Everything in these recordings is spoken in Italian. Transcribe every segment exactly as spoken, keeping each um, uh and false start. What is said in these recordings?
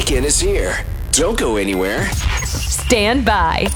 weekend is here. Don't go anywhere. Stand by.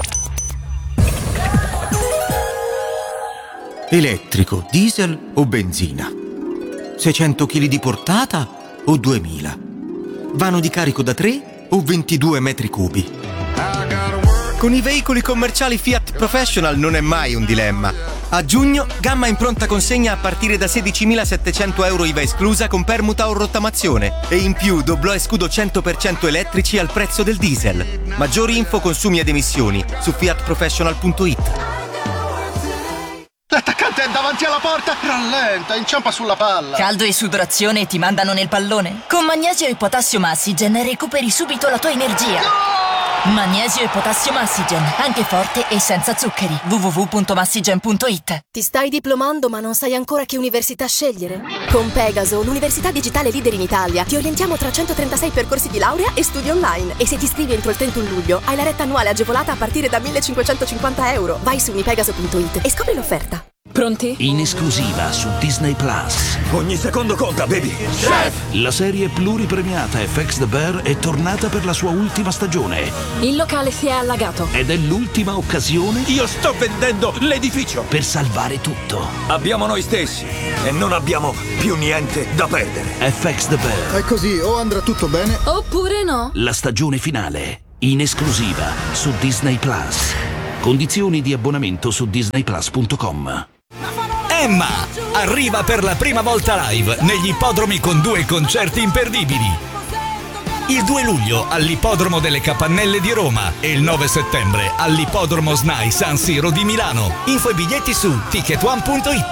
Elettrico, diesel o benzina? seicento chili di portata o duemila? Vano di carico da tre o ventidue metri cubi? Con i veicoli commerciali Fiat Professional non è mai un dilemma. A giugno, gamma in pronta consegna a partire da sedicimilasettecento euro I V A esclusa con permuta o rottamazione. E in più doblò e scudo cento per cento elettrici al prezzo del diesel. Maggiori info, consumi ed emissioni su fiat professional punto it. L'attaccante è davanti alla porta, rallenta, inciampa sulla palla. Caldo e sudorazione e ti mandano nel pallone? Con Magnesio e Potassio Massigen recuperi subito la tua energia. Magnesio e Potassio Massigen, anche forte e senza zuccheri. w w w punto massigen punto it. Ti stai diplomando ma non sai ancora che università scegliere? Con Pegaso, l'università digitale leader in Italia, ti orientiamo tra centotrentasei percorsi di laurea e studi online. E se ti iscrivi entro il trentuno luglio, hai la retta annuale agevolata a partire da millecinquecentocinquanta euro. Vai su unipegaso punto it e scopri l'offerta. Pronti? In esclusiva su Disney Plus. Ogni secondo conta, baby. Chef! La serie pluripremiata F X The Bear è tornata per la sua ultima stagione. Il locale si è allagato. Ed è l'ultima occasione. Io sto vendendo l'edificio. Per salvare tutto. Abbiamo noi stessi e non abbiamo più niente da perdere. F X The Bear. È così, o andrà tutto bene oppure no. La stagione finale. In esclusiva su Disney Plus. Condizioni di abbonamento su disney plus punto com. Emma arriva per la prima volta live negli ippodromi con due concerti imperdibili. Il due luglio all'Ippodromo delle Capannelle di Roma e il nove settembre all'Ippodromo S N A I San Siro di Milano. Info e biglietti su ticket one punto it.